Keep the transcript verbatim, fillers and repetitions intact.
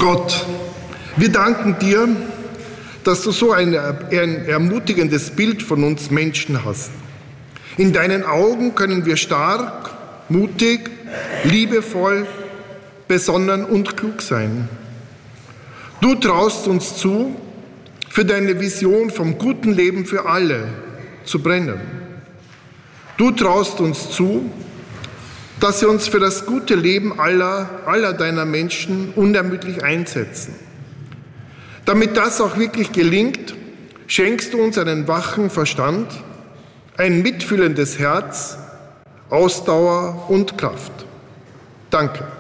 Gott, wir danken dir, dass du so ein, ein ermutigendes Bild von uns Menschen hast. In deinen Augen können wir stark, mutig, liebevoll, besonnen und klug sein. Du traust uns zu, für deine Vision vom guten Leben für alle zu brennen. Du traust uns zu, dass wir uns für das gute Leben aller, aller deiner Menschen unermüdlich einsetzen. Damit das auch wirklich gelingt, schenkst du uns einen wachen Verstand, ein mitfühlendes Herz, Ausdauer und Kraft. Danke.